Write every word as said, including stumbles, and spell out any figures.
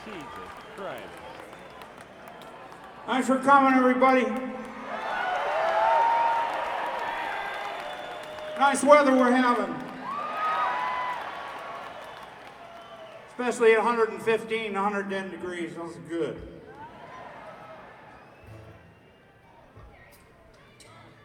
Jesus Christ. Thanks for coming, everybody. Nice weather we're having. Especially at one hundred fifteen, one hundred ten degrees. That's good.